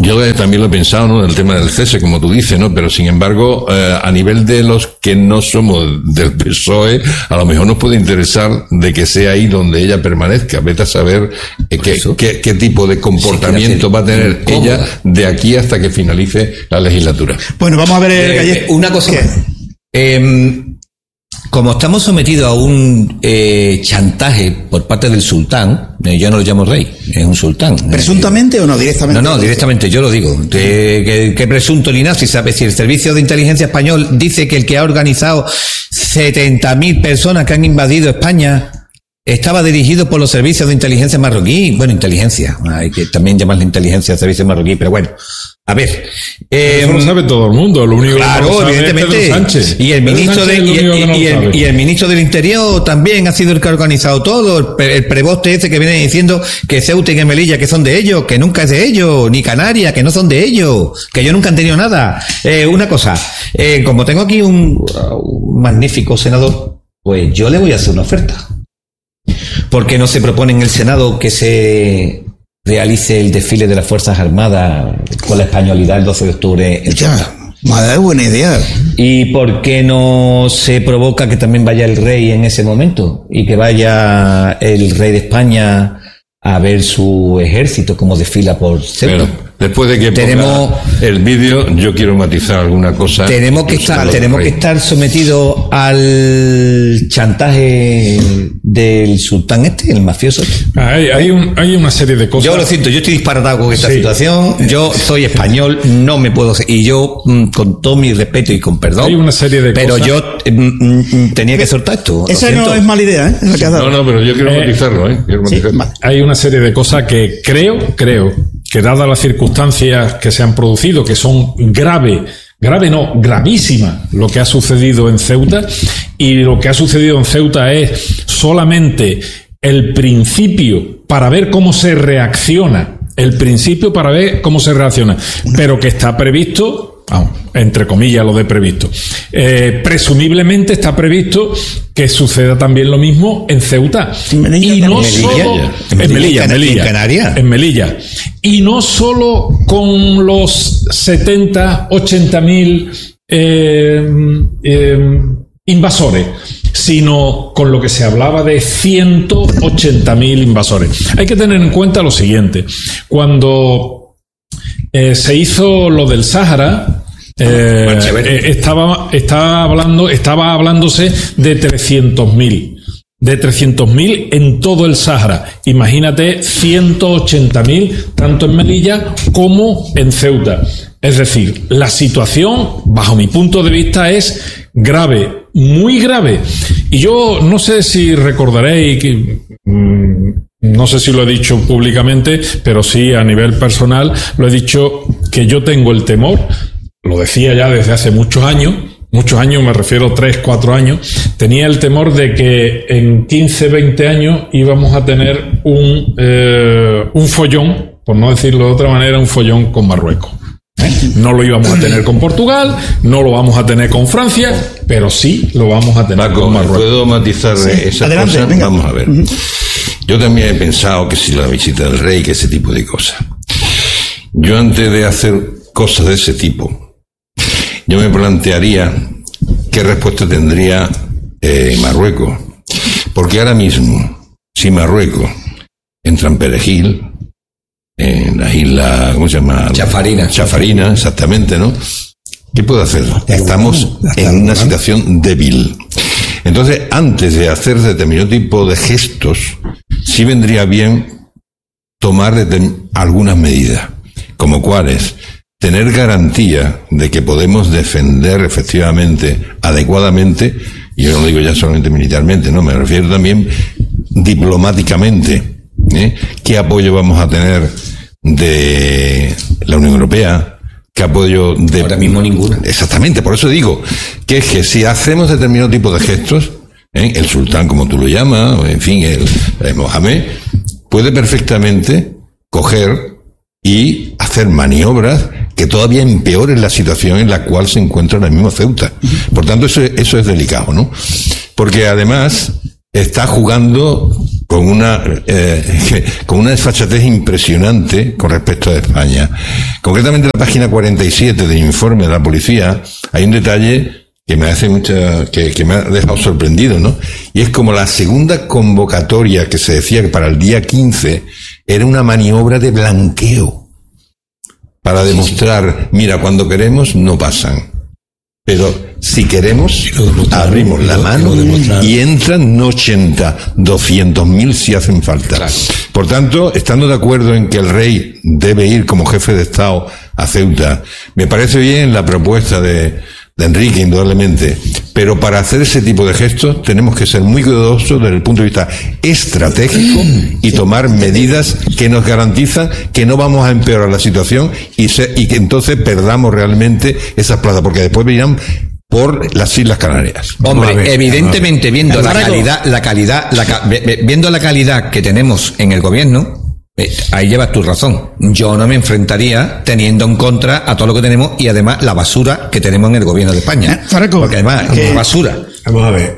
Yo también lo he pensado, ¿no? El tema del cese, como tú dices, ¿no? Pero sin embargo, a nivel de los que no somos del PSOE, a lo mejor nos puede interesar de que sea ahí donde ella permanezca. Vete a saber qué tipo de comportamiento va a tener ella de aquí hasta que finalice la legislatura. Bueno, vamos a ver una cosa más. Como estamos sometidos a un chantaje por parte del sultán, yo no lo llamo rey, es un sultán. ¿Presuntamente o no? Directamente. No, directamente, yo lo digo. ¿Qué presunto ni nada? Si sabe, si el Servicio de Inteligencia Español dice que el que ha organizado 70.000 personas que han invadido España estaba dirigido por los servicios de inteligencia marroquí. Bueno, inteligencia, hay que también llamarle inteligencia al servicio marroquí, pero bueno. A ver, eso lo sabe todo el mundo, lo único claro, que no sabe evidentemente, es Pedro Sánchez. Y el ministro y el ministro del Interior también ha sido el que ha organizado todo, el preboste ese que viene diciendo que Ceuta y Melilla que son de ellos, que nunca es de ellos, ni Canarias, que no son de ellos, que ellos nunca han tenido nada. Una cosa, como tengo aquí un magnífico senador, pues yo le voy a hacer una oferta. ¿Por qué no se propone en el Senado que se realice el desfile de las Fuerzas Armadas con la españolidad el 12 de octubre? Madre, buena idea. ¿Y por qué no se provoca que también vaya el rey en ese momento? Y que vaya el rey de España a ver su ejército como desfila por Ceuta. Bueno, después de que ponga el vídeo, yo quiero matizar alguna cosa. Tenemos que estar sometidos al chantaje del sultán el mafioso. Hay una serie de cosas. Yo lo siento, yo estoy disparatado con esta situación. Yo soy español, no me puedo... Y yo, con todo mi respeto y con perdón... Hay una serie de pero cosas... yo tenía que soltar esto. Esa no es mala idea, ¿eh? No, pero yo quiero matizarlo, ¿eh? Hay una serie de cosas que creo que dadas las circunstancias que se han producido, que son gravísimas lo que ha sucedido en Ceuta, y lo que ha sucedido en Ceuta es solamente el principio para ver cómo se reacciona, pero que está previsto, entre comillas lo de previsto, presumiblemente está previsto que suceda también lo mismo en Ceuta. Y no solo en Melilla, en Melilla. Y no solo con los 80.000 invasores, sino con lo que se hablaba de 180.000 invasores. Hay que tener en cuenta lo siguiente: cuando se hizo lo del Sáhara, estaba hablándose de 300.000 en todo el Sáhara. Imagínate 180.000 tanto en Melilla como en Ceuta. Es decir, la situación, bajo mi punto de vista, es grave, muy grave. Y yo no sé si recordaréis que no sé si lo he dicho públicamente, pero sí a nivel personal lo he dicho, que yo tengo el temor. Lo decía ya desde hace muchos años, me refiero 3-4 años, tenía el temor de que en 15-20 años íbamos a tener un follón, por no decirlo de otra manera, un follón con Marruecos. No lo íbamos a tener con Portugal, no lo vamos a tener con Francia, pero sí lo vamos a tener con Marruecos. ¿Puedo matizar esa cosa? Venga. Vamos a ver. Yo también he pensado que si la visita del rey, que ese tipo de cosas. Yo antes de hacer cosas de ese tipo, yo me plantearía qué respuesta tendría Marruecos. Porque ahora mismo, si Marruecos entra en Perejil, en la isla, ¿cómo se llama? Chafarina, exactamente, ¿no? ¿Qué puede hacer? Estamos en una situación débil. Entonces, antes de hacer determinado tipo de gestos, sí vendría bien tomar algunas medidas, como cuáles: tener garantía de que podemos defender efectivamente, adecuadamente, y yo no digo ya solamente militarmente, no, me refiero también diplomáticamente, ¿qué apoyo vamos a tener de la Unión Europea? ¿Qué apoyo de...? Ahora mismo ninguno. Exactamente, por eso digo que es que si hacemos determinado tipo de gestos, el sultán, como tú lo llamas, o en fin, el Mohamed, puede perfectamente coger y hacer maniobras que todavía empeoren la situación en la cual se encuentra ahora mismo Ceuta. Por tanto, eso es delicado, ¿no? Porque además, está jugando con una desfachatez impresionante con respecto a España. Concretamente, en la página 47 del informe de la policía hay un detalle que me hace que me ha dejado sorprendido, ¿no? Y es como la segunda convocatoria que se decía que para el día 15 era una maniobra de blanqueo para demostrar, mira, cuando queremos no pasan, pero si queremos abrimos la mano y entran no 80, 200.000 si hacen falta. Claro. Por tanto, estando de acuerdo en que el rey debe ir como jefe de Estado a Ceuta, me parece bien la propuesta de Enrique, indudablemente, pero para hacer ese tipo de gestos tenemos que ser muy cuidadosos desde el punto de vista estratégico y tomar medidas que nos garantizan que no vamos a empeorar la situación y que entonces perdamos realmente esas plazas, porque después venirán por las Islas Canarias. Hombre, evidentemente viendo viendo la calidad que tenemos en el gobierno, ahí llevas tu razón. Yo no me enfrentaría teniendo en contra a todo lo que tenemos y además la basura que tenemos en el gobierno de España. Porque además es basura. Vamos a ver,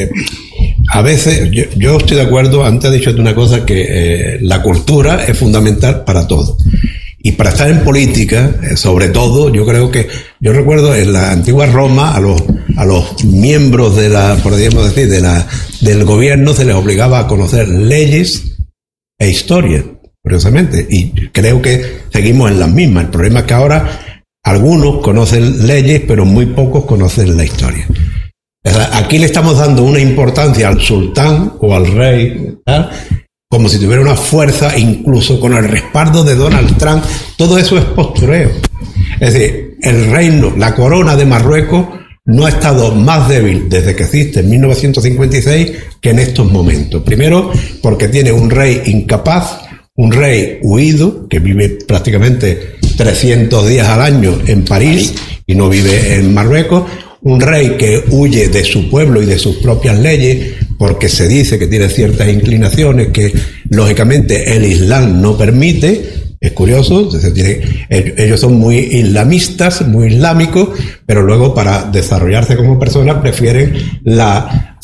a veces yo estoy de acuerdo. Antes he dicho una cosa, que la cultura es fundamental para todo. Y para estar en política, sobre todo, yo recuerdo en la antigua Roma a los miembros podríamos decir, del gobierno se les obligaba a conocer leyes e historia, curiosamente, y creo que seguimos en las mismas. El problema es que ahora algunos conocen leyes, pero muy pocos conocen la historia. Aquí le estamos dando una importancia al sultán o al rey, ¿verdad?, como si tuviera una fuerza, incluso con el respaldo de Donald Trump. Todo eso es postureo. Es decir, el reino, la corona de Marruecos no ha estado más débil desde que existe en 1956 que en estos momentos. Primero, porque tiene un rey incapaz, un rey huido, que vive prácticamente 300 días al año en París y no vive en Marruecos, un rey que huye de su pueblo y de sus propias leyes porque se dice que tiene ciertas inclinaciones que lógicamente el Islam no permite. Es curioso, ellos son muy islamistas, muy islámicos, pero luego para desarrollarse como personas prefieren la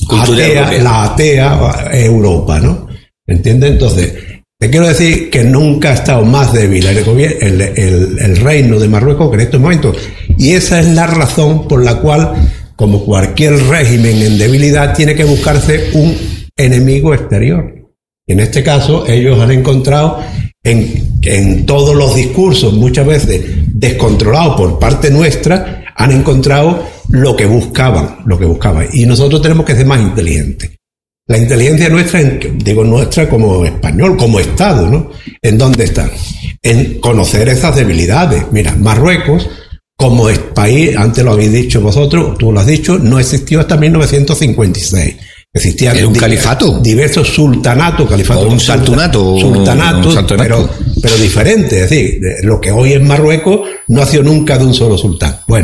atea Europa, ¿no? ¿Entiendes? Entonces, te quiero decir que nunca ha estado más débil el reino de Marruecos que en estos momentos. Y esa es la razón por la cual, como cualquier régimen en debilidad, tiene que buscarse un enemigo exterior. En este caso, ellos han encontrado en todos los discursos, muchas veces descontrolados por parte nuestra, han encontrado lo que buscaban. Y nosotros tenemos que ser más inteligentes. La inteligencia nuestra, nuestra como español, como Estado, ¿no? ¿En dónde está? En conocer esas debilidades. Mira, Marruecos, como país, antes lo habéis dicho vosotros, tú lo has dicho, no existió hasta 1956. Existían un califato, diversos sultanatos, sultanatos, pero diferentes. Es decir, lo que hoy es Marruecos no ha sido nunca de un solo sultán. Bueno,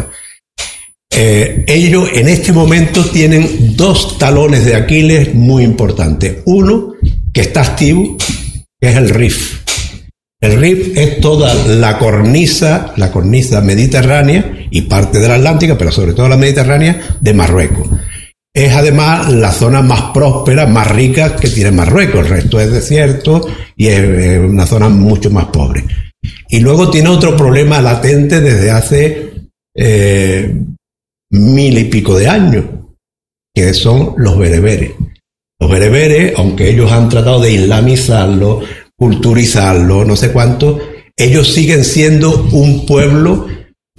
ellos en este momento tienen dos talones de Aquiles muy importantes. Uno, que está activo, que es el Rif. El Rif es toda la cornisa mediterránea y parte de la Atlántica, pero sobre todo la mediterránea de Marruecos. Es además la zona más próspera, más rica que tiene Marruecos. El resto es desierto y es una zona mucho más pobre. Y luego tiene otro problema latente desde hace 1000 y pico de años, que son los bereberes. Los bereberes, aunque ellos han tratado de islamizarlo, culturizarlo, no sé cuánto, ellos siguen siendo un pueblo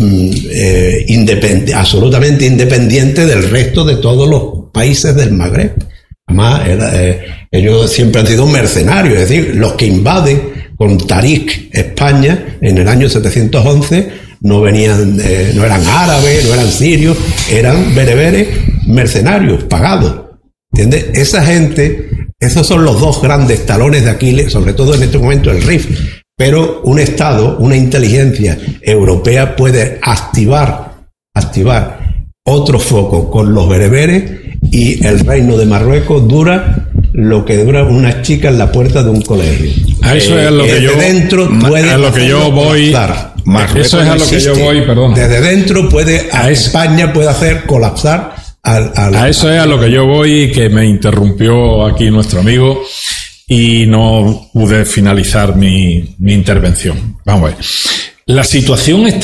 absolutamente independiente del resto de todos los países del Magreb. Además, ellos siempre han sido mercenarios, es decir, los que invaden con Tarik España en el año 711 no eran árabes, no eran sirios, eran bereberes mercenarios, pagados. ¿Entiendes? Esa gente, esos son los dos grandes talones de Aquiles, sobre todo en este momento el Rif. Pero un Estado, una inteligencia europea puede activar otro foco con los bereberes y el reino de Marruecos dura lo que dura una chica en la puerta de un colegio. A eso es a lo que yo voy. Eso es a lo que yo voy, perdón. Desde dentro España puede hacer colapsar A eso es a lo que yo voy, que me interrumpió aquí nuestro amigo y no pude finalizar mi intervención. Vamos a ver. La situación está